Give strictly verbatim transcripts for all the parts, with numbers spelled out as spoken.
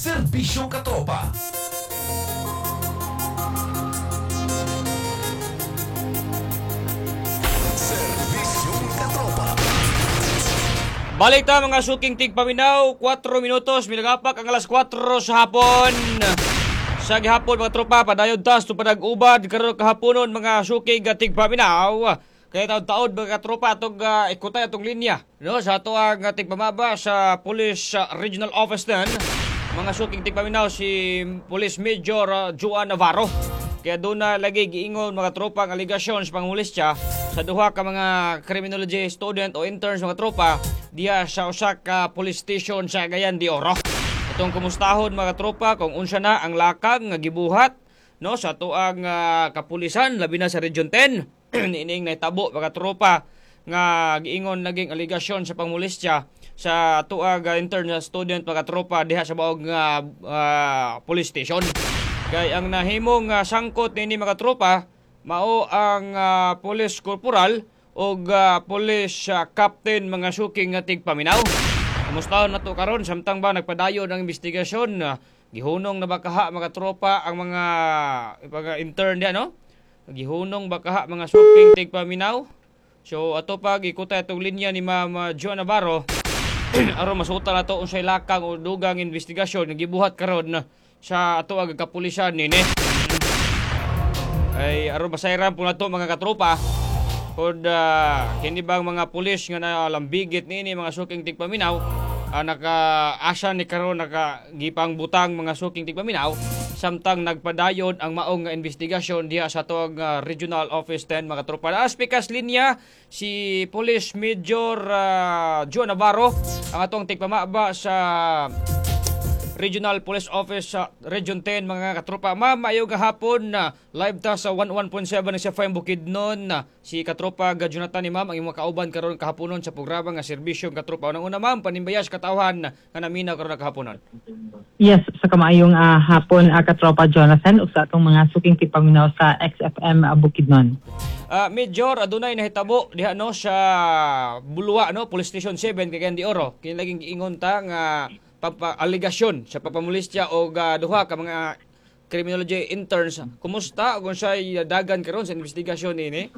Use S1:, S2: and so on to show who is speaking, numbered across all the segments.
S1: Serbisyong Katropa. Serbisyong Katropa.
S2: Balik ta mga suking tigpaminaw, four minutos, milagapak ang alas four sa hapon. Sa gihapon mga tropa, padayod tas tupadag-ubad karon kahaponon mga suking tigpaminaw. Kaya taon-taon mga tropa atong uh, ikutay atong linya no sa ato ang tigpamaba sa Police uh, Regional Office din. Mga suking tigpaminaw si Police Major uh, Juan Navarro. Kaya doon na lagi giingon mga tropa ang aligasyon sa pangulistya sa duha ka mga criminology student o interns mga tropa diya sa usa ka police station sa Cagayan de Oro. Itong kumustahon mga tropa kung unsa na ang lakang nga gibuhat no sa tuang uh, kapulisan labi na sa Region ten. Niining naitabo mga tropa nga giingon naging aligasyon sa pangulistya sa tuag uh, intern student mga tropa diha sa baog uh, uh, police station. Kay ang nahimong uh, sangkot nini mga tropa mao ang uh, police corporal o uh, police uh, captain mga suking nga tigpaminaw. Kumustahon nato karon samtang ba nagpadayon ang investigasyon uh, gihunong na bakaha mga tropa ang mga mga intern diyan no. Gihunong bakaha mga suking tigpaminaw. So ato pag ikutay atong linya ni Ma'am Jo Navarro aron masuta nato unsay lakang o dugang investigasyon nga gibuhat karon sa ato ang kapulisan nini. Ay aron masayran po nato mga katropa kung uh, kini bang mga pulis nga nalambigit nini mga suking tigpaminaw uh, naka-asa ni karon nakagipang butang mga suking tigpaminaw samtang nagpadayon ang maong investigasyon diha sa atong uh, Regional Office ten mga tropa. As pikas linya si Police Major uh, Jo Navarro ang atong tigpamaba sa Regional Police Office sa Region ten mga katropa. Ma'am, maayong gahapon na live ta sa one oh one point seven sa F M Bukidnon na si katropa ga Jonathan ni ma'am ang imong kauban karon kahaponon sa programa nga serbisyong katropa. Unang una ma'am, panimbayas katawhan nga naminaw karon kahaponon.
S3: Yes, sa kamayong uh, hapon uh, katropa Jonathan ug sa atong mga suking tipaminaw sa X F M uh, Bukidnon.
S2: Uh, Major, adunay nahitabo diha no sa Bulwa no, Police Station seven Cagayan de Oro. Kini laging giingon ta nga papa-aligasyon sa papamulistya o uh, duha ka mga criminology interns. Kumusta kung siya'y dagan karon sa investigasyon ini?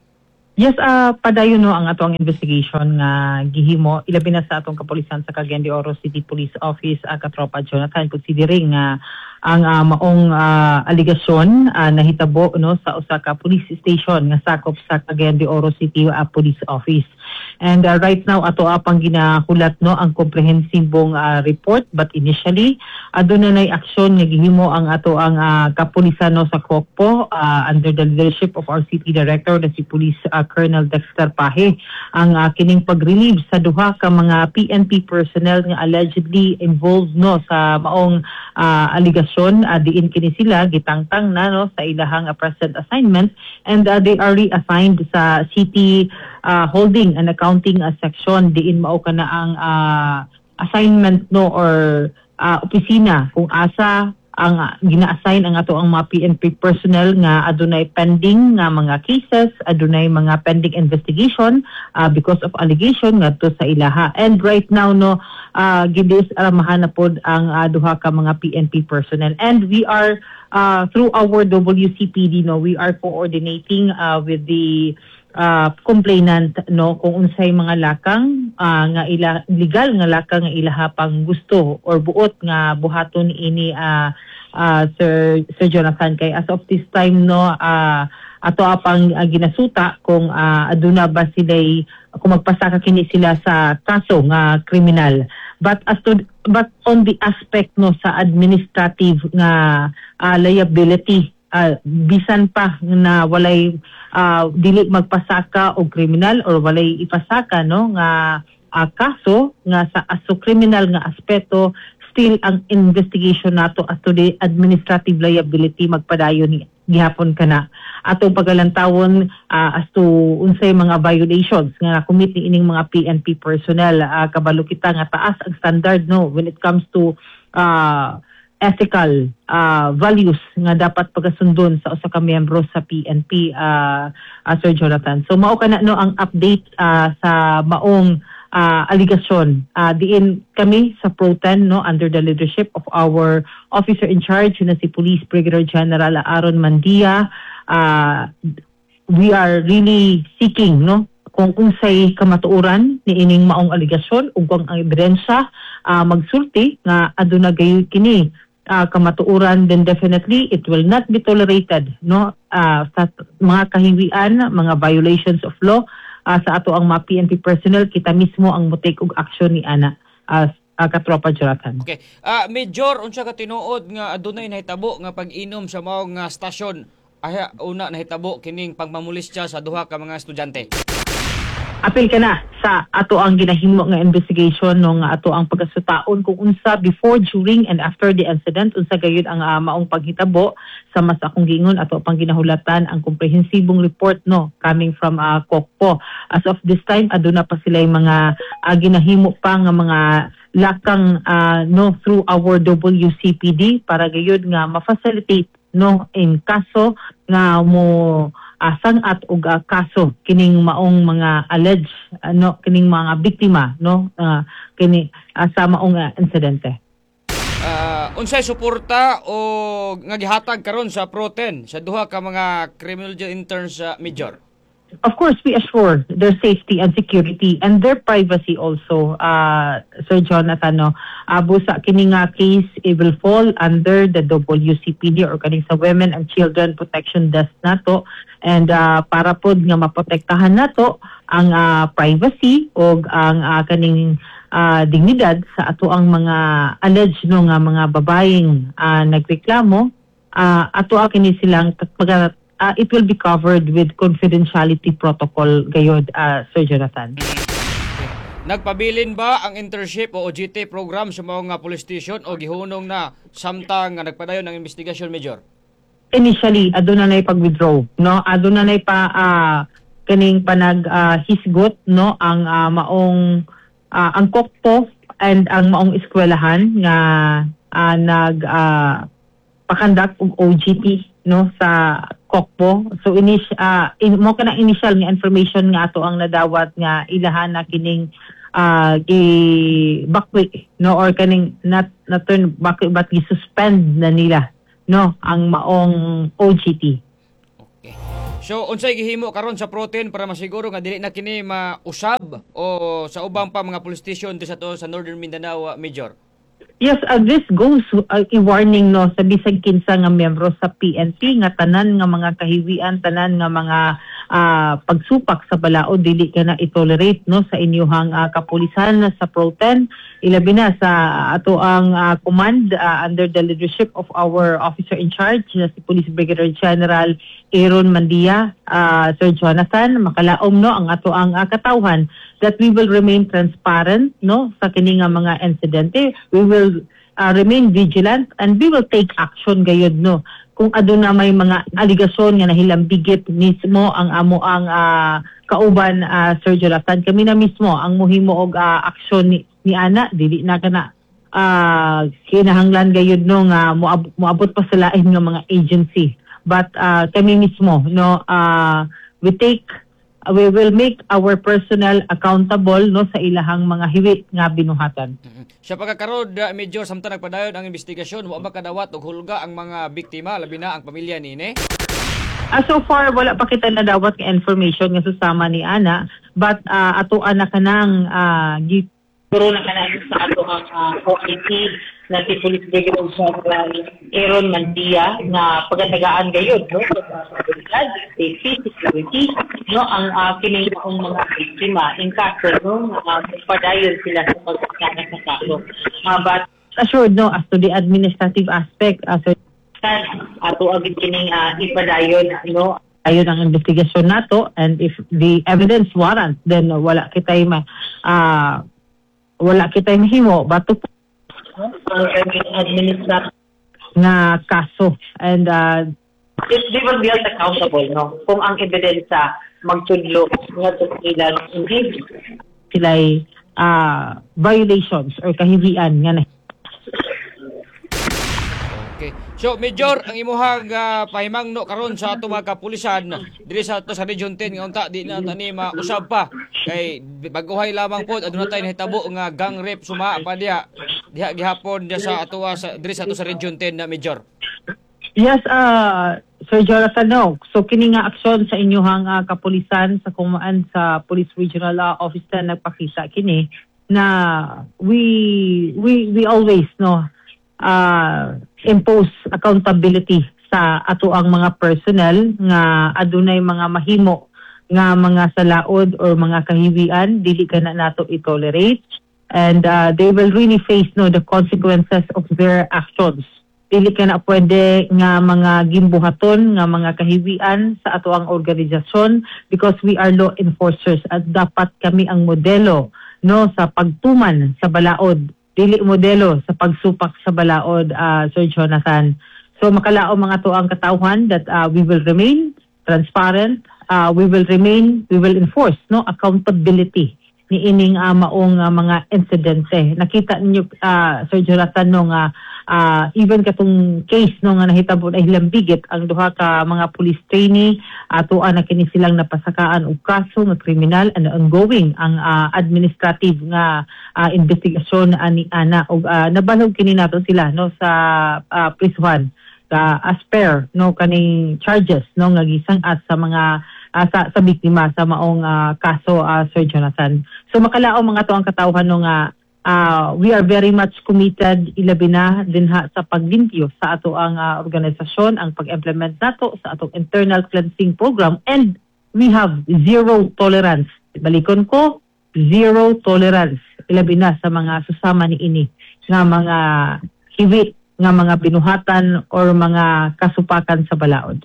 S3: Yes, uh, padayon no ang atong investigation nga gihimo ilabi na sa atong kapulisan sa Cagayan de Oro City Police Office uh, katropa Jonathan considering nga uh, ang uh, maong uh, aligasyon uh, nahitabo no sa usa ka police station nga sakop sa Cagayan de Oro City uh, Police Office. And uh, right now ato apang ginahulat no ang komprehensibong uh, report but initially aduna nay aksyon nga gihimo ang ato ang uh, kapulisan no sa Kokpo uh, under the leadership of our city director na si Police uh, Colonel Dexter Pahe ang uh, kining pag-relieve sa duha ka mga P N P personnel nga allegedly involved no sa maong uh, aligasyon uh, diin kini sila gitangtang na no sa ilahang uh, present assignment and uh, they are reassigned sa city uh, holding and accounting uh, section diin mao kana ang uh, assignment no or uh, opisina kung asa ang uh, gina-assign ang ato ang mga P N P personnel nga adunay pending nga mga cases, adunay mga pending investigation uh, because of allegation ngadto sa ilaha. And right now no uh, gidis aramahan na pod ang uh, duha ka mga P N P personnel and we are uh, through our W C P D no we are coordinating uh, with the uh, complainant no kung unsay mga lakang uh, nga ila legal nga lakang nga ilaha pang gusto or buot nga buhaton ini uh, uh, Sir Sir Jonathan kay as of this time no uh, ato apang uh, ginasuta kung uh, aduna ba sila'y kung magpasaka kini sila sa kaso nga kriminal but as to but on the aspect no sa administrative nga uh, liability uh, bisan pa na walay uh, dili magpasaka og kriminal or walay ipasaka no nga uh, kaso nga sa aso kriminal nga aspeto still ang investigation nato as to the administrative liability magpadayon ni gihapon kana atong pagalantawon uh, as to unsay mga violations nga commit ni ining mga P N P personnel uh, kabalo kita nga taas ang standard no when it comes to uh, ethical uh, values nga dapat pagasundon sa usa ka miyembro sa P N P uh, uh, Sir Jonathan. So mao kana no ang update uh, sa maong ah, aligasyon. Ah, diin kami sa Proten, no, under the leadership of our officer in charge na si Police Brigadier General Aaron Mandia. Ah, we are really seeking, no, kung unsay kamatuoran ni ining maong aligasyon ug kung ang ebidensya ah, magsulti nga aduna gayud kini ah, kamatuoran, then definitely it will not be tolerated, no, ah, sa mga kahiwian, mga violations of law ah, sa ato ang mga P N P personnel. Kita mismo ang mutake og aksyon ni ana as ah, katropa Jonathan.
S2: Okay. Ah, Major, unsa ka tinuod nga adunay nahitabo nga pag-inom sa mao nga stasyon? Aya una nahitabo kining pagmamulistya sa duha ka mga estudyante.
S3: Apil ka na sa ato ang ginahimo nga investigation no, nga ato ang pagkasutaon kung unsa before, during, and after the incident, unsa gayud ang uh, maong paghitabo sa mas akong gingon ato pang ginahulatan ang komprehensibong report no coming from uh, Kokpo. As of this time, aduna pa sila mga uh, ginahimo pa nga mga lakang uh, no through our W C P D para gayud nga ma-facilitate no in kaso nga mo asang at og uh, kaso kining maong mga alleged ano kining mga biktima no uh, kini uh, sa maong uh, insidente.
S2: Uh, unsay suporta o nga gihatag karon sa Proten sa duha ka mga criminology interns sa uh, Major?
S3: Of course, we assure their safety and security and their privacy also, uh, Sir Jonathan. No? Uh, busa kini nga case, it will fall under the W C P D or kaning sa Women and Children Protection Desk nato. And uh, para pod nga maprotektahan nato ang uh, privacy o ang uh, kaning uh, dignidad sa ato ang mga alleged no nga mga babaeng uh, nagreklamo, uh, ato ang kini silang pag Uh, it will be covered with confidentiality protocol gayod, uh, Sir Jonathan.
S2: Nagpabilin ba ang internship o O G T program sa mga police station o gihunong na samtang nga nagpadayon ng investigasyon, Major?
S3: Initially, aduna na pag-withdraw, no? Aduna na pa uh, kaning panag uh, hisgot, no, ang uh, maong uh, ang Kokpo and ang maong eskwelahan nga uh, nag uh, pakandak og O G T no sa Kokpo. So inis uh, in, mo kana initial nga information nga ato ang nadawat nga ilahan na kining uh, gi bakwi no or kaning not not turn bakwi but gi suspend na nila no ang maong O G T.
S2: Okay. So unsay gihimo karon sa Proten para masiguro nga dili na kini mausab o sa ubang pa mga police station sa to sa Northern Mindanao, uh, Major?
S3: Yes, uh, this goes uh, i-warning no sa bisag kinsa nga miyembro sa P N P nga tanan nga mga kahiwian, tanan nga mga uh, pagsupak sa balao dili ka na i-tolerate no sa inyuhang uh, kapulisan sa Proten, ilabi na sa ato ang uh, command uh, under the leadership of our officer in charge na si Police Brigadier General Aaron Mandia, uh, Sir Jonathan, makalaom no ang ato ang uh, katawhan that we will remain transparent no sa kini nga mga insidente. We will uh, remain vigilant and we will take action gayud no kung aduna may mga aligasyon nga nahilambigit mismo ang amo ang uh, kauban, uh, Sir Jonathan. Kami na mismo ang muhimo og uh, aksyon ni, ni ana dili na kana uh, kinahanglan gayud no nga moab, moabot pa sa lain nga mga agency, but uh, kami mismo no uh, we take Uh, we will make our personnel accountable no sa ilahang mga hiwi nga binuhatan.
S2: Mm-hmm. Sa pagkakarod, uh, Major, samtang nagpadayon ang investigasyon, mo ba kadawat og hulga ang mga biktima, labi na ang pamilya nini?
S3: Uh, so far, wala pa kita nadawat nga information nga susama ni Ana, but uh, ato ana kanang uh, gipuro na kanang sa ato ang uh, O I T na si Police Brigadier General Aaron Mandia na pagadagaan gayud no sa seguridad, safety, security no ang uh, kining ang mga biktima in kaso no uh, padayon sila sa pagkakana sa kaso. Uh, but assured no as to the administrative aspect as uh, ato agid kining uh, ipadayon no ayon ang investigasyon nato, and if the evidence warrant then uh, wala kitay ma uh, wala kitay mahimo bato ang administrative na kaso, and uh, it, they will be held accountable no kung ang ebidensya magtudlo nga sila hindi sila'y uh, violations or kahiwian nga na.
S2: Okay. So, Major, ang imuhang uh, pahimangno karon sa ato mga kapulisan diri sa ato sa Region ten nga unta di na tani mausab pa kay baguhay lamang pod aduna tay nahitabo nga gang rape suma pa diha diha gihapon diha sa ato sa diri sa ato sa Region ten na Major.
S3: Yes, uh, Sir Jonathan, no. So, kini nga aksyon sa inyong uh, kapulisan sa kumaan sa Police Regional uh, Office na nagpakita kini na we we we always no uh, impose accountability sa ato ang mga personnel nga adunay mga mahimo nga mga salaod or mga kahiwian dili kana nato i-tolerate, and uh, they will really face no the consequences of their actions. Dili kana pwede nga mga gimbuhaton nga mga kahiwian sa ato ang organisasyon because we are law enforcers at dapat kami ang modelo no sa pagtuman sa balaod, dili modelo sa pagsupak sa balaod, uh, Sir Jonathan. So makalao mga to ang katawhan that uh, we will remain transparent, uh, we will remain, we will enforce no accountability ni ining uh, maong uh, mga insidente. Nakita ninyo uh, Sir Jonathan no nga uh, even katong case no nga nahitabo na hilambigit ang duha ka mga police trainee ato uh, na kini silang napasakaan og kaso nga kriminal and ongoing ang uh, administrative nga uh, investigasyon ani ana og uh, nabalog kini nato sila no sa uh, prisuhan uh, as per no kaning charges no nga gisangat sa mga uh, sa, sa biktima sa maong uh, kaso, uh, Sir Jonathan. So makalao mga to ang katawhan no nga uh, we are very much committed ilabi na dinha sa paglimpyo sa ato ang uh, organisasyon, ang pag-implement nato sa atong internal cleansing program, and we have zero tolerance. Balikon ko, zero tolerance ilabi na sa mga susama ni ini nga mga hiwi nga mga binuhatan or mga kasupakan sa balaod.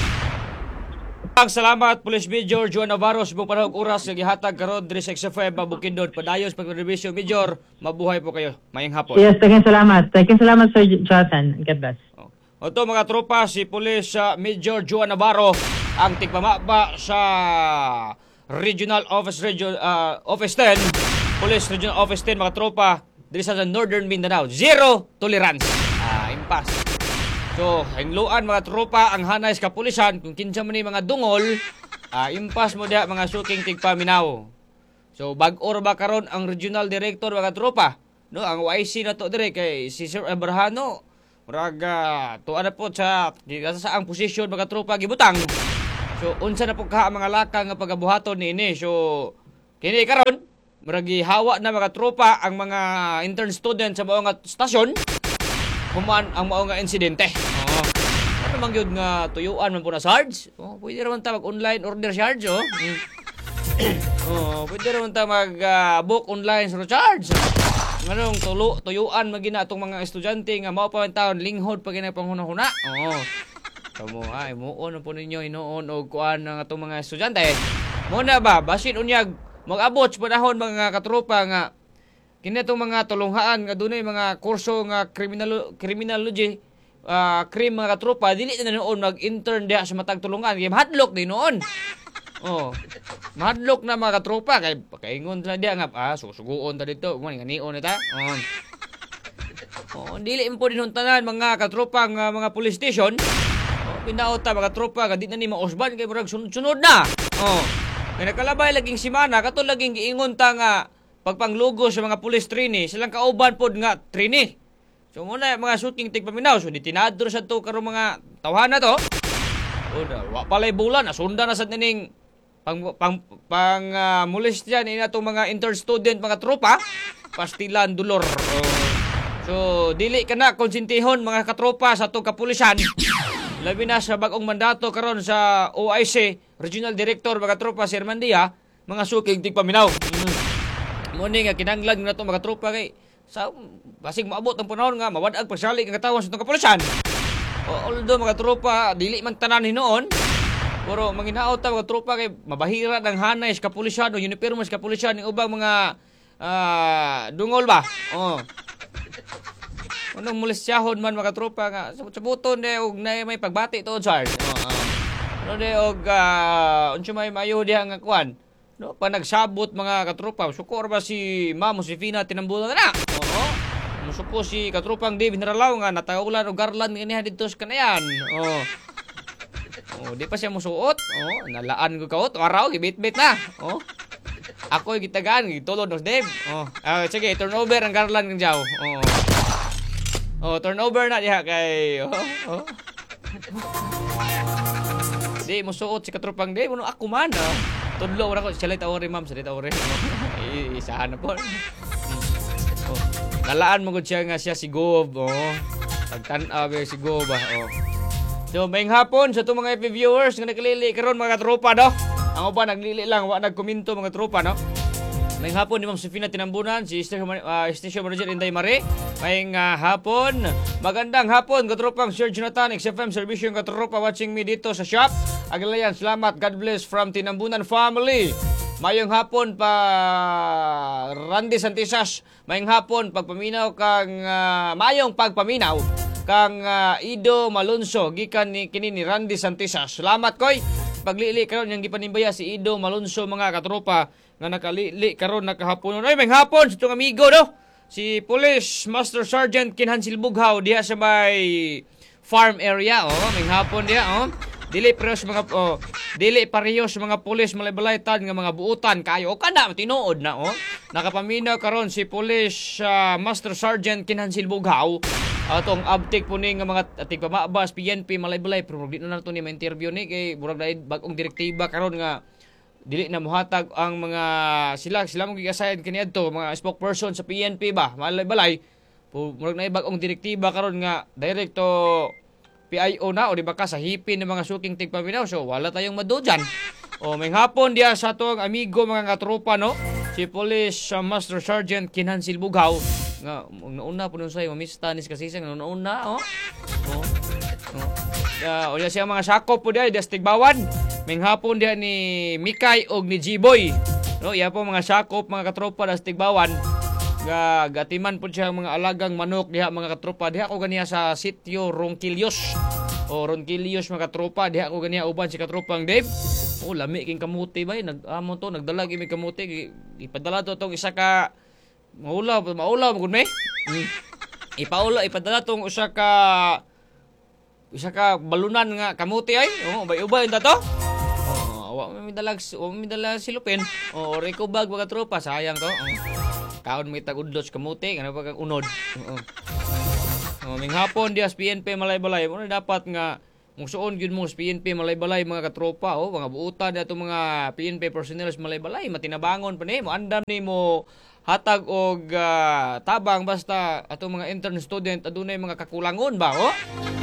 S2: Ang salamat Police Major Joan Navarro sa buong panahon oras nga gihatag karon diri sa X F M Bukidnon. Padayos pagrebisyo Major, mabuhay po kayo. Mayang hapon.
S3: Yes, thank you salamat. Thank you salamat Sir Jonathan. God bless.
S2: O to mga tropa, si Police uh, Major Joan Navarro ang tigpamaba sa Regional Office Region uh, Office ten, Police Regional Office ten mga tropa diri sa Northern Mindanao. Zero tolerance. Ah, impasse. So, hingluan mga tropa ang hanay sa kapulisan kung kinsa man ni mga dungol, uh, impas mo diha mga suking tigpaminaw. So, bag-or ba karon ang regional director mga tropa? No, ang Y C na to dire kay si Sir Abrahano. Murag uh, tuwa na po sa sa ang posisyon mga tropa gibutang. So, unsa na po ka mga laka nga pagabuhaton niini. So, kini karon murag gihawa na mga tropa ang mga intern student sa maong nga stasyon. Kumaan ang mao nga insidente. Oh. Ano man gyud nga tuyuan man po na sarge? Oh, pwede ra man ta mag-online order charge, oh. Mm. Oh, pwede ra man ta mag-book uh, online sa charge. Nganong tulo tuyuan magina atong mga estudyante nga mao pa man taon linghod pa gina panghuna-huna. Oh. Kamo ay muon po ninyo inoon og kuan ng atong mga estudyante. Mo na ba basin unyag mag-abot sa panahon mga katropa nga kini itong mga tulunghaan nga dunay mga kurso nga criminal criminology, uh, crime mga katropa, dili na noon mag-intern diha sa matag tulungan. Kaya mahadlok din noon. Oh, mahadlok na mga katropa. Kaya pakaingon sila diha nga, ah, susuguon ta dito. Nga nion na ta. Oh. Oh, dili mo din tanan mga katropa nga mga police station. Oh, pinaot ta mga katropa, nga di na ni mausban kay murag sunod-sunod na. Oh, kaya nakalabay laging simana, kato laging giingon ta nga pagpanglugo sa mga police trainee, silang kauban pod nga trainee. So muna mga suking tigpaminaw, so di tinadro sa to karong mga tawhan na to. O da, wa palay bulan, asunda na sa nining pang pang, pang uh, molestya ni natong mga intern student mga tropa, pastilan dulor. O, so dili kana konsentihon mga katropa sa atong kapulisan. Labi na sa bagong mandato karon sa O I C, Regional Director mga tropa Sir Mandia, mga suking tigpaminaw. Mm. Muni nga kinanglan na itong mga tropa kay sa basig maabot ang panahon nga mawadag pagsalik ang katawan sa itong kapulisan. Although mga tropa dili man tanan hinoon, pero manginaot ta mga tropa kay mabahira ng hanay sa kapulisan o uniforme sa kapulisan ng ubang mga uh, dungol ba. Oh. Anong molestyahon man mga tropa nga sa buton de og nay may pagbati to Charles. Oh, oh. Ano de og uh, unsa may mayo diha nga kwan. No, pa nagsabot mga katropa, sukor ba si Ma'am Josefina tinambulan na? Oo. suppose si katropang Dave Hinaralaw nga nataulan og garland ganiha dito sa kanayan. Oh. Oh, di pa siya musuot. Oh, nalaan ko kaot, araw gibit-bit na. Oh. Ako gitagaan gitulod nos Dave. Oh. Ah, sige, turnover ang garland ng jaw. Oh. Oh, turnover na diha kay oh. Oh. Di musuot si katropang Dave, ano ako man. Oh. Tudlo ra ko siya lay tawori ma'am, siya lay tawori. Oh. Isahan na po. Oh. Nalaan mo gud siya nga siya si Gob. Oh. Pagtan-aw si Gob. Oh. So, maying hapon sa itong mga F B viewers nga naglili karon mga tropa, no? Ang uban naglili lang, wa nagkomento mga tropa, no? Maying hapon ni Ma'am Sofina Tinambunan, si Station, uh, Station Manager Inday Mare. Maying uh, hapon, magandang hapon, katropang Sir Jonathan, X F M Service yung katropa watching me dito sa shop. Agalayan, salamat, God bless from Tinambunan family. Mayong hapon pa Randy Santisas. Mayong hapon pagpaminaw kang uh, mayong pagpaminaw kang uh, Ido Malonzo gikan ni kini ni Randy Santisas. Salamat koy. Paglili karon yang gipanimbaya si Ido Malonzo mga katropa nga nakalili karon nakahapon. Ay mayong hapon sa itong amigo no. Si Police Master Sergeant Kinhan Silbughaw diha sa may farm area oh. Mayong hapon diha oh. Dili parehas mga oh, dili parehas mga pulis malay-balaytan nga mga buutan kayo o kada tinuod na oh. Nakapaminaw karon si Police uh, Master Sergeant Kinhan Silbughaw atong uptake po ni nga mga ating pamabas P N P malay-balay pero di na nato ni ma-interview ni kay burag dai bag-ong direktiba karon nga dili na mohatag ang mga sila sila mo gigasayan kaniadto mga spokesperson sa P N P ba malay-balay murag na bag-ong direktiba karon nga direkto P I O na o di ba ka sa hipin ng mga suking tigpaminaw so wala tayong madudyan o may hapon diya sa atong amigo mga katropa no si Police uh, Master Sergeant Kinhan Silbughaw nga una po nun sa'yo mamista ni kasisang una oh oh oh uh, o diya siya mga sakop po diya diya stigbawan may hapon diya ni Mikay og ni G-Boy no iya po mga sakop mga katropa diya stigbawan ga gatiman po siya mga alagang manok diha mga katropa diha ko ganiya sa sitio Ronquillos o Ronquillos mga katropa diha ko ganiya uban si katropang Dave oh lami king kamuti bay nagamo to nagdalag imi kamuti ipadala to tong isa ka maulaw maulaw gud me hmm. ipaula ipadala tong usa ka isa ka balunan nga kamuti ay oh bay-ubay ta to oh wa mi dalag wa mi dalag silupin oh reko bag mga tropa sayang to oh. Kaon may tagudlos kamuti ano pa kang unod. Oo. Oh, ming hapon dias P N P malay-balay mo dapat nga musuon gyud mo sa P N P malay-balay mga katropa oh mga buutan ato mga P N P personnel malay-balay matinabangon pa ni mo andam ni mo hatag og uh, tabang basta ato mga intern student adunay mga kakulangon ba oh.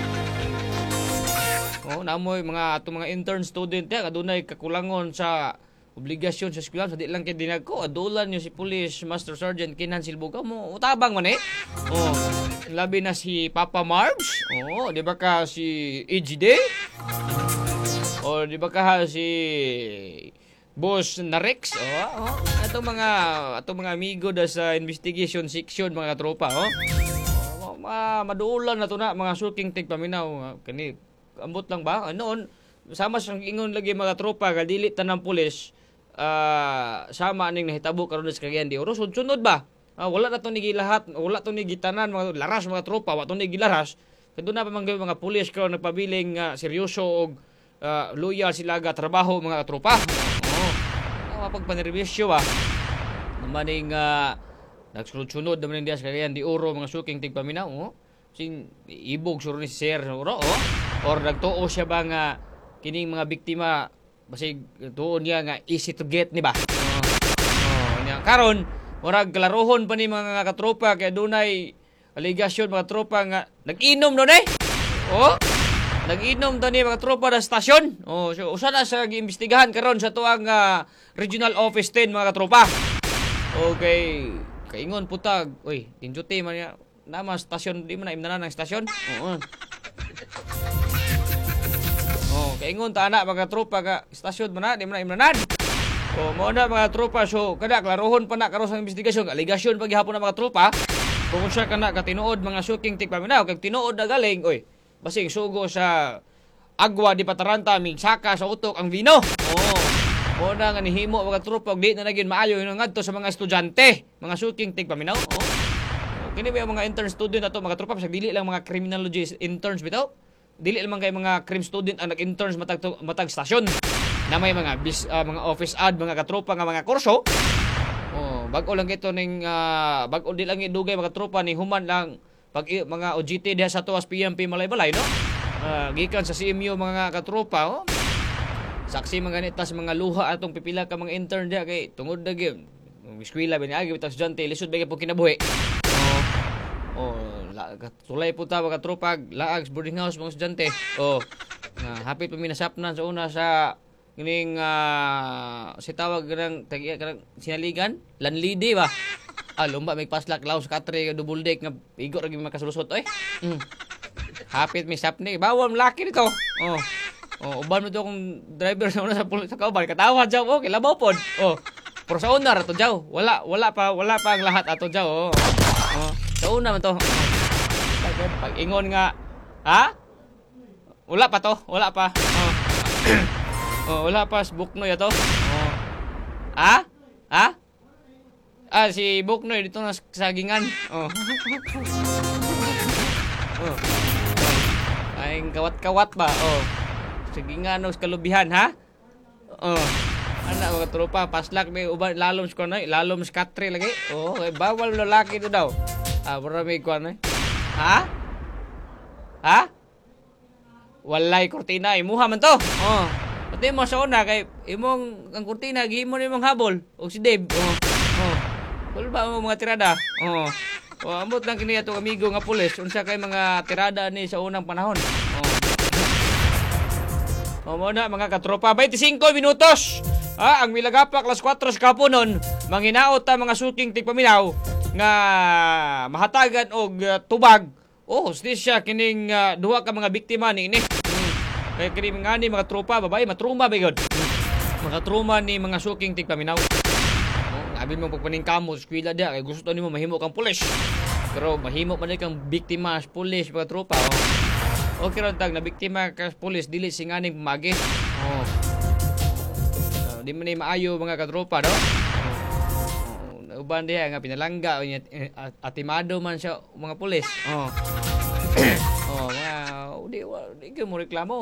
S2: Oh namoy mga ato mga intern student ya adunay kakulangon sa obligasyon sa eskwela sa di lang kay dinagko adulan niyo si Police Master Sergeant Kinhan Silbughaw mo utabang man eh oh labi na si Papa Marbs oh di ba ka si E G D oh di ba ka si Boss Narex oh, oh. ato mga ato mga amigo da sa investigation section mga tropa oh, oh ma maduulan na to na mga suking tigpaminaw kani ambot lang ba noon sama sa ingon lagi mga tropa kadili tanang pulis Uh, sama ning nahitabo karon sa Cagayan de Oro sunod ba uh, wala na to ni gilahat wala to ni gitanan mga laras mga tropa wa to ni gilaras kado na pa mga mga pulis karon nagpabiling uh, seryoso og uh, loyal sila ga trabaho mga tropa oh uh, pagpanerbisyo ba maning uh, nagsunod-sunod naman diya sa Cagayan de Oro mga suking tigpaminaw oh sing ibog suro ni Sir Oro oh or nagtuo siya ba nga kining mga biktima basig doon niya nga easy to get ni ba oh, oh niya karon murag klarohon pa ni mga katropa kay dunay aligasyon mga tropa nga nag-inom no eh oh nag-inom to ni mga tropa sa stasyon oh so usa na sa giimbestigahan karon sa tuang uh, regional office ten mga katropa okay kaingon putag oy tinjuti man niya nama stasyon di man na imnanan ang stasyon oo oh, kaingon ta ana mga tropa ka istasyon man na di man na imnanan. Oh, mo na mga tropa so kada klarohon pa na karon sa investigasyon, aligasyon pa gihapon na mga tropa. Kung siya kana ka tinuod mga suking tigpaminaw kag tinuod na galing, oy. Basing sugo sa agwa di pataranta mig saka sa utok ang vino. Oh. Mo na nga nihimo mga tropa og di na nagyud maayo ngadto sa mga estudyante, mga suking tigpaminaw. Oh. kini ba mga intern student ato mga tropa, bisag dili lang mga criminology interns bitaw. Dili lang kay mga crime student ang nag-interns matag matag stasyon. Na may mga bis, uh, mga office ad, mga katropa nga mga kurso. Oh, bag-o lang ito ning uh, bag-o di lang idugay mga tropa ni human lang pag mga O G T diha sa tuwas P M P Malay-Balay, no? Uh, gikan sa C M U mga katropa, oh. Saksi mga ganitas mga luha atong pipila ka mga intern diha kay tungod na gyud. Eskwela ba ni agi bitaw estudyante lisod ba po kinabuhi. Oh, oh la, tulay po ta mga tropa, laag boarding house mga estudyante. Oh, uh, hapit pa minasapnan sa una sa kining uh, si tawag kanang tagiya kanang sinaligan, landlady ba? Ah, lumba may paslak law sa katre double deck nga igo ra gyud makasulusot oy. Mm. Hapit mi sapni, bawal laki nito. Oh. Oh, uban mo to kung driver sa una sa pulis sa kauban, katawad jaw okay, labaw pod. Oh. Pero sa una ra to jaw, wala wala pa wala pa ang lahat ato jaw. Oh. Oh. Sa una man to. Pag, pag ingon nga, ha? Wala pa to, wala pa. Oh. Oh, wala pa si Buknoy ato. Oh. Ha? Ha? Ah, si Buknoy dito na sagingan. Oh. Oh. Ay, kawat-kawat ba? Oh. Sagingan og kalubihan, ha? Oh. Ana mga tropa, paslak may uban lalom sa kuno, lalom sa katre lagi. Oh, ay bawal lalaki do daw. Ah, para may kuno. Ha? Ha? Walay kortina, imuha man to. Oh. Pati mo sa una kay imong ang kurtina gihimo nimong habol og si Dave. Oh. Oh. Wala ba mo mga tirada? Oh. Oh, ambot lang kini ato amigo nga pulis unsa kay mga tirada ni sa unang panahon. Oh. Oh, mo na mga katropa, twenty-five minutos. Ah, ang Milagapak alas kwatro sa kapunon, manginaot ta mga suking tigpaminaw nga mahatagan og uh, tubag. Oh, hostisya kining uh, duha ka mga biktima ni ini. Kaya kini nga ni mga tropa, babae, matruma ba yun? Mga truma ni mga suking tigpaminaw. Oh, abin mo pagpaning kamo, eskwela dia, kaya gusto ni mo mahimo kang pulis. Pero mahimo man kang biktima sa pulis, mga tropa. Oh. Okay ron tag na biktima ka sa pulis, dili singaning pamagi. Oh. Uh, di man ni maayo mga katropa, no? Oh. Uban dia nga pinalangga, atimado man siya mga pulis. Oh. Oh, mga di di ka mo reklamo.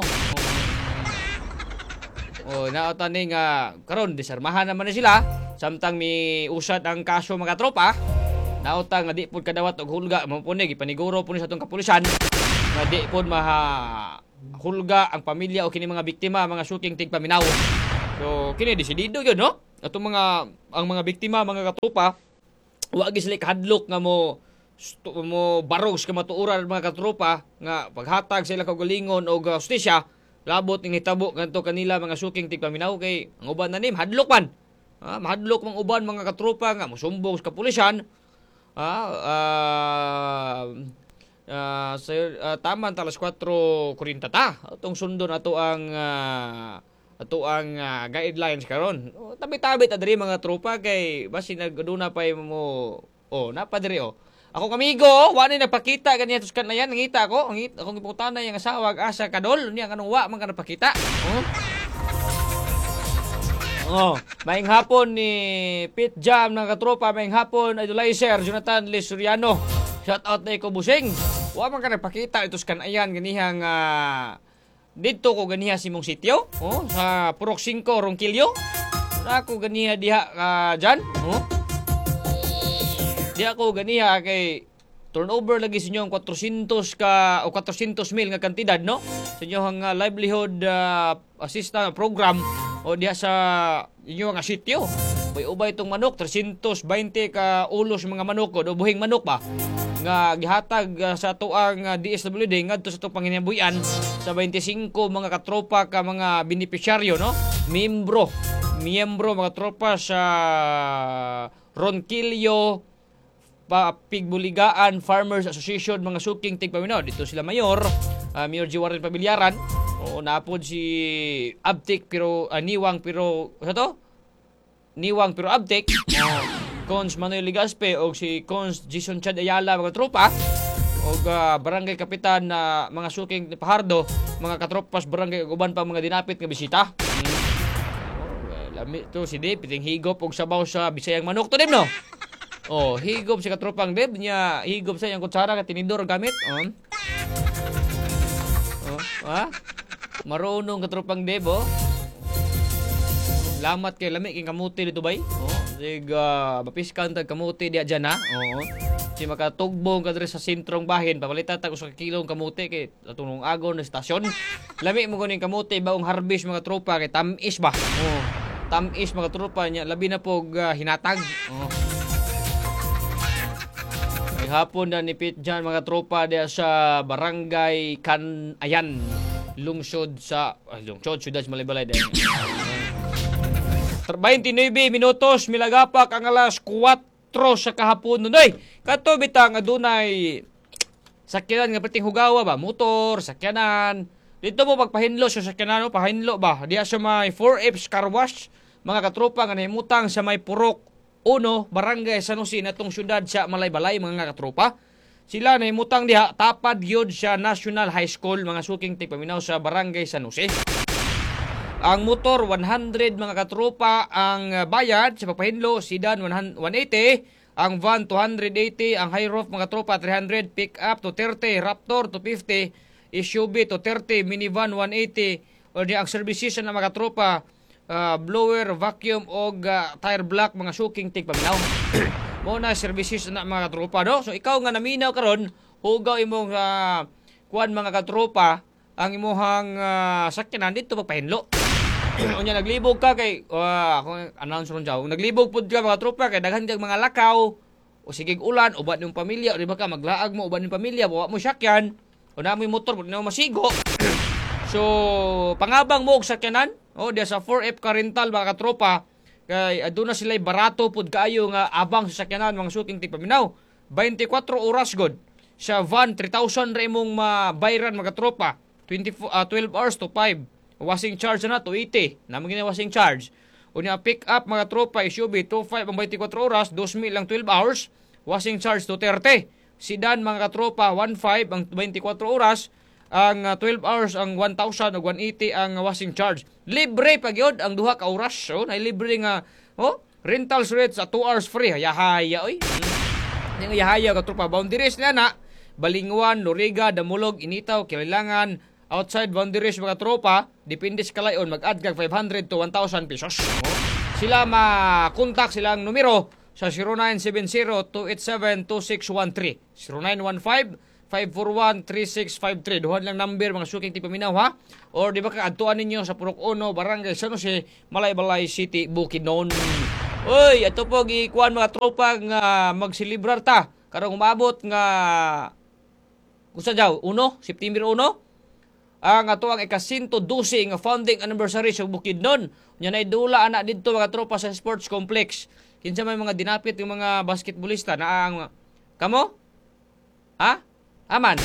S2: Oh, naotan ni nga karon disarmahan naman na sila samtang mi usad ang kaso mga tropa. Naotan nga di pud kadawat og hulga mo punig ipaniguro pud sa atong kapulisan nga di pud maha hulga ang pamilya o kini mga biktima mga suking tigpaminaw. So kini desidido gyud no? Atong mga ang mga biktima mga katropa wa gi sila kahadlok nga mo mo barog sa matuuran mga katropa nga paghatag sila kagalingon o hustisya labot ning hitabo kanto kanila mga suking tigpaminaw kay ang uban na nim hadlok man. Ah, mahadlok mang uban mga katropa nga mosumbong sa kapulisan. Ah, uh, uh, sa uh, taman talas kwatro forty ta atong sundon ato ang uh, ato ang uh, guidelines karon. Oh, tabi-tabi ta diri mga tropa kay basi nagduna pa mo oh napadiri oh. Ako kamigo, wala na nagpakita kaniya tus kan na yan, ngita ko, ngita akong iputan na yung asawa asa kadol, niya kanong wa man ka napakita. Oh. Oh, maing hapon ni Pit Jam ng katropa, maing hapon idolizer Jonathan Lesuriano. Shout out na ko busing. Wa man ka napakita itus kan ayan ganihang uh, dito ko ganiha si mong sityo, oh, sa Purok five Ronquillo. Ako ganiha diha uh, dyan, oh. Di ako ganiha kay turnover lagi sa inyo ang four hundred ka o four hundred mil nga kantidad no sa inyo ang uh, livelihood uh, assistance program o diha sa inyo nga sityo. May ubay itong manok three hundred twenty ka ulos mga manok o buhing manok ba nga gihatag uh, sa tuang uh, D S W D ngadto sa itong panginabuyan sa twenty-five mga katropa ka mga beneficiaryo no miyembro miyembro mga tropa sa Ronquillo pa Pigbuligaan Farmers Association mga suking tigpaminaw dito sila mayor uh, Mayor G. Warren Pabilyaran o napod si Abtik pero uh, Niwang pero ano to? Niwang pero Abtik uh, Cons Manuel Ligaspe o si Cons Jason Chad Ayala mga tropa o uh, barangay kapitan na uh, mga suking Pahardo mga katropas barangay uban pa mga dinapit nga bisita. Hmm. Oh, lami to si Dave piting higop og sabaw sa Bisayang manok to dim no. Oh, higop si katropang Deb niya, higop sa iyang kutsara ka tinidor gamit. Oh. Oh, ha? Marunong katropang Deb, oh. Lamat kay lami king kamuti dito bay. Oh, sig uh, mapiskan tag kamuti diya dyan ha. Oo. Si makatugbong ka diri sa sentrong bahin, papalitan ta ko sa kilong kamuti kay atong agon na estasyon. Lami mo kuning kamuti baong harvest mga tropa kay tamis ba. Oh. Tamis mga tropa niya labi na pog uh, hinatag. Oh. May hapon na nipit dyan mga tropa diya sa barangay Canayan, lungsod sa ah, lungsod syudad sa Malibalay din. twenty-nine minutos milagapak ang alas kwatro sa kahapon noy. Kato bitang adunay sakyanan nga perting hugawa ba, motor, sakyanan. Dito mo pagpahinlo sa sakyanan mo, pahinlo ba? Diya sa may four F's car wash, mga katropa nga nahimutang sa may Purok uno, barangay San Jose natong syudad sa Malaybalay mga katropa. Sila nahimutang diha tapad gyud sa National High School, mga suking tigpaminaw sa barangay San Jose. Ang motor one hundred mga katropa ang bayad sa pagpahinlo, sedan one eighty, ang van two eighty, ang high roof mga tropa three hundred, pick up to thirty, Raptor to fifty, S U V to thirty, minivan one eighty, o di ang services na mga tropa uh, blower, vacuum o uh, tire block mga suking tigpaminaw. Mo na services na mga katropa no. So ikaw nga naminaw karon, hugaw imong uh, kuan mga katropa ang imuhang uh, sakyanan dito pagpahinlo. Unya naglibog ka kay uh, ako announce ron jaw. Naglibog pud ka mga tropa kay daghan kag mga lakaw o sigig ulan uban ning pamilya, di ba ka maglaag mo uban ning pamilya, wa mo sakyan. O na mo motor pud na masigo. So pangabang mo og sakyanan, o diya sa four F car rental mga katropa kay aduna sila barato pud kaayo nga abang sa sakyanan mga suking tigpaminaw. twenty-four oras god. Sa van three thousand ra imong mabayran mga tropa. twenty-four, uh, twelve hours to five. Washing charge na two eighty. Naman gina washing charge. Unya pick up mga tropa S U V two five ang twenty-four oras, two thousand lang twelve hours. Washing charge to thirty. Sedan mga tropa one five ang twenty-four oras, ang uh, twelve hours ang one thousand ug one eighty ang uh, washing charge. Libre pa gyud ang duha ka oras. So na libre nga oh, rental rates sa two hours free. Yahaya oy. Ning yahaya ka tropa boundaries na na. Balingwan, Loriga, Damulog, Initaw, Kililangan, outside boundaries mga tropa, depende sa kalayon, mag-add kag five hundred to one thousand pesos. Oh. Sila ma-contact silang numero sa zero nine seven zero two eight seven two six one three, zero nine one five five four one three six five three. Duhan lang number mga suking tipaminaw ha. Or di ba kaadtuan ninyo sa Purok uno, Barangay San Jose, Malaybalay City, Bukidnon. Uy, ato po gikuan mga tropa nga magsilibrar ta. Karong umabot nga kusa jaw, uno, September uno. Ang ato ang ikasinto dose nga founding anniversary sa Bukidnon. Nya nay dula ana didto mga tropa sa sports complex. Kinsa may mga dinapit ng mga basketballista na ang kamo? Ha? Aman.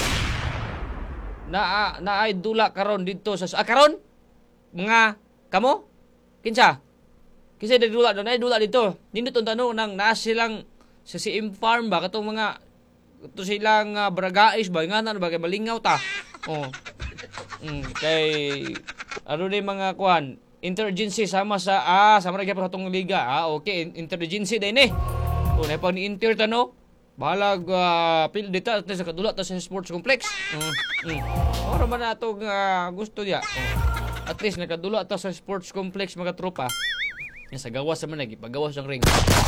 S2: Na na ay dula karon didto sa ah, karon? Mga kamo? Kinsa? Kinsa di dula na ay dula dito. Nindot ang tanong nang naa silang sa C M Farm ba katong mga ito silang uh, baragais ba nga na bagay malingaw ta. Oh. Mm, kay ano ni mga kuan intergency sama sa ah sama ra gyapon atong liga. Ah okay, intergency din eh. O na pa ni Inter tano. Balag uh, pil dita sa kadula ta sa sports complex. Mm. Mm. Ora man ato uh, gusto dia. Oh. At least nakadula ta sa sports complex mga tropa. Yan sa gawas man lagi, pagawas ang ring.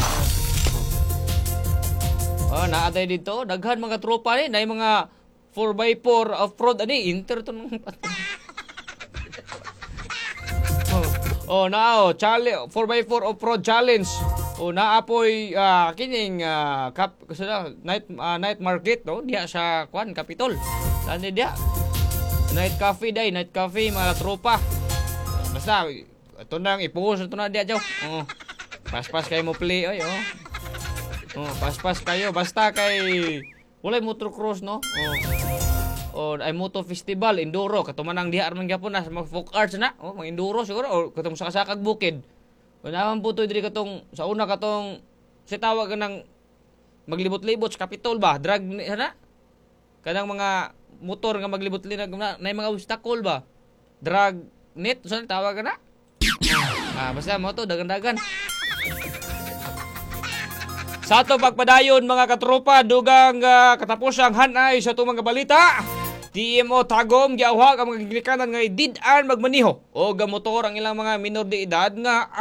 S2: Oh, naatay dito, daghan mga tropa ni, nay mga four by four off-road ani, Inter to nung oh, oh nao, challenge four by four off-road challenge. Oh, naapoy uh, kining uh, kap sa night uh, night market no, diha sa kwan Capitol. Saan diha? Night cafe day, night cafe mga tropa. Basta ito nang ipost ito na diha jaw. Oh. Pas-pas kayo mo play oy oh. Oh, pas-pas kayo basta kay walay motocross no. Oh. Oh, ay moto festival enduro katumanang diha man gyapon na mga folk arts na. Oh, mga enduro siguro o katong sakasakag bukid. Wala man puto diri katong sa una katong si tawag ng maglibot-libot sa Capitol ba? Drag na. Kanang mga motor nga maglibot-libot na, na mga obstacle ba? Drag net sa tawag na. Ah, basta mo to dagan-dagan. Sa ato pagpadayon mga katropa, dugang uh, katapos ang hanay sa itong mga balita. T M O Tagum giawhag ang mga ginikanan nga idid-an magmaniho o gamotor ang ilang mga minor de edad nga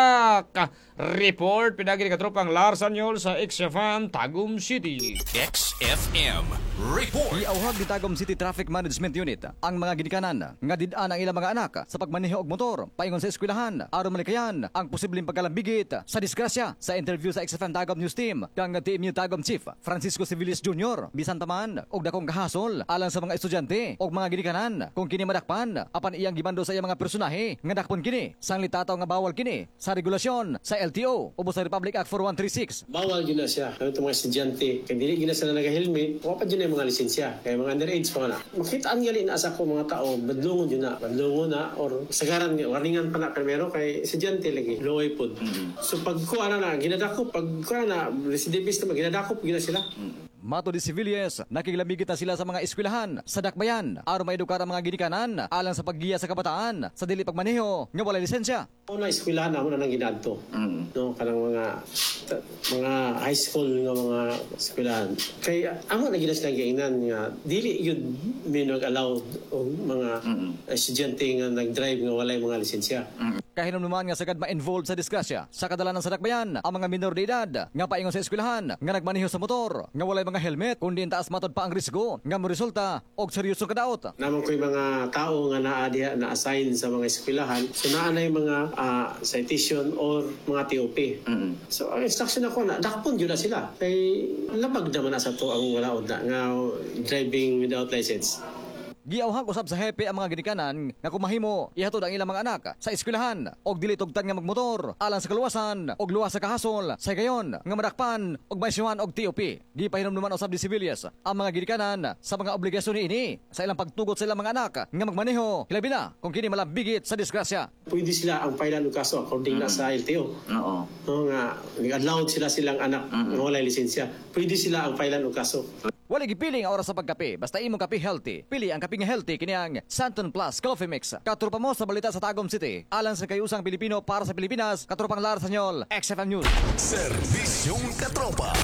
S2: anak. Report pinagi ni katropang Lars Anyol sa X F M Tagum City.
S1: X F M Report.
S4: Iauhag ni Tagum City Traffic Management Unit ang mga ginikanan nga did-an ang ilang mga anak sa pagmaneho og motor paingon sa eskwelahan aron malikayan ang posibleng pagkalambigit sa disgrasya. Sa interview sa X F M Tagum News Team kang T M U Tagum Chief Francisco Civilis Junior bisan taman og dakong kahasol alang sa mga estudyante og mga ginikanan kung kini madakpan apan iyang gibando sa iyang mga personahe nga dakpon kini sang litataw nga bawal kini sa regulasyon sa L T O ubos sa Republic Act four one three six.
S5: Bawal yun na siya. Kaya itong mga estudyante, kaya dili gina sila nag-helmet, wapad yun na yung mga lisensya. Kaya mga underage pa na. Makitaan nga rin asa ko mga tao, badlungon yun na. Badlungon na, or sagaran, warningan pa na primero kay estudyante lagi. Loway po. Mm-hmm. So pag kuha na na, ginadakop, pag kuha na, recidivist naman, ginadakop, gina sila. Mm-hmm.
S4: Mato di Civiles, nakikilambigit na sila sa mga eskwelahan sa dakbayan aron maedukar ang mga ginikanan alang sa paggiya sa kabataan sa dili pagmaneho nga wala lisensya.
S5: Una eskwelahan na mo na nang ginadto. Mm. No, kanang mga ta, mga high school nga mga eskwelahan. Kay amo na gina silang giingnan nga dili yun may nag-allow og mga mm-hmm. estudyante nga nag-drive nga walay mga lisensya. Mm.
S4: Kahinumduman nga sagad ma-involved sa disgrasya sa kadalanan sa dakbayan ang mga minor de edad nga paingon sa eskwelahan nga nagmaneho sa motor nga walay mga helmet kundi taas matod pa ang risgo nga moresulta og seryosong kadaot.
S5: Naman ko'y mga tao nga naa diha na-assign sa mga eskwelahan, so naa na yung mga uh, citation or mga T O P. Mm-hmm. So ang instruction ako na dakpon yun na sila kay labag naman na sa to ang walaod na nga driving without license.
S4: Giawhag usab sa hepe ang mga ginikanan nga kumahimo ihatod ang ilang mga anak sa eskwelahan og dili tugtan nga magmotor alang sa kaluwasan og luwas sa kahasol sa gayon nga madakpan og baysuhan og T O P. Gipahinumduman usab di Civiles ang mga ginikanan sa mga obligasyon niini sa ilang pagtugot sa ilang mga anak nga magmaneho hilabi na kung kini malambigit sa disgrasya.
S5: Pwede sila ang pailan og kaso according mm-hmm. na sa L T O. Oo. No, nga allowed sila silang anak mm-hmm. nga walay lisensya. Pwede sila ang pailan og kaso.
S4: Wala gipiling ang oras sa pagkape, basta imong kape healthy. Pili ang kape nga healthy kini ang Santon Plus Coffee Mix. Katropa mo sa balita sa Tagum City. Alang sa kayusang Pilipino para sa Pilipinas, katropang Lars Anyol, X F M News.
S1: Serbisyong katropa.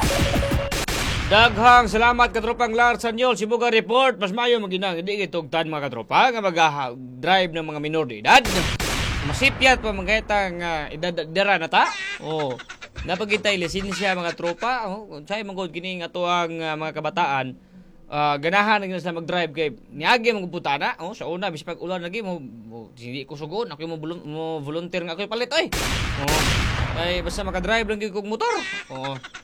S2: Daghang salamat katropang Lars Anyol, Sibuga Report. Mas mayo maginang hindi gitugtan mga katropa nga mag-drive ng mga minor de edad. Masipyat pa mga itang uh, idadara na ta. Oh. Napagitay lisensya mga tropa. Oh, say manggod kini ato ang uh, mga kabataan. Uh, ganahan na sila mag-drive kay niagi mga putana. Oh, sa una bisag pag ulan lagi mo, mo hindi ko sugon. Ako mo, mo volunteer nga ako palit oy. Oh. Ay basta maka-drive lang gyud kog motor. Oh.